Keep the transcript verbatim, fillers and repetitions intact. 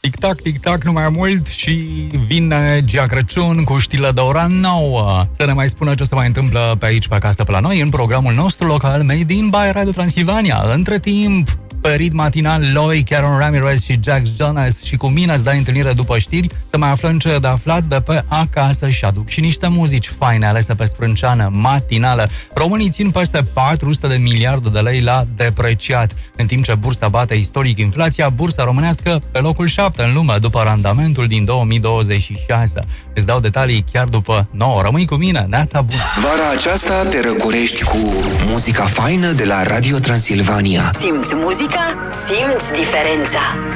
Tic-tac, tic-tac, nu mai mult și vine Gia Crăciun cu știle de ora nouă. Să ne mai spună ce se mai întâmplă pe aici, pe acasă, pe la noi, în programul nostru local Made in by Radio Transilvania. Între timp, pe ritm matinal, Loi, Karen Ramirez și Jack Jonas și cu mine îți dai întâlnire după știri, să mai aflăm ce de aflat de pe acasă și aduc și niște muzici faine alese pe sprânceană matinală. Românii țin peste patru sute de miliarde de lei la depreciat. În timp ce bursa bate istoric inflația, bursa românească pe locul șapte în lume după randamentul din două mii douăzeci și șase. Îți dau detalii chiar după nouă. Rămâi cu mine, neața bună! Vara aceasta te răcorești cu muzica faină de la Radio Transilvania. Simți muzica? Simți diferența!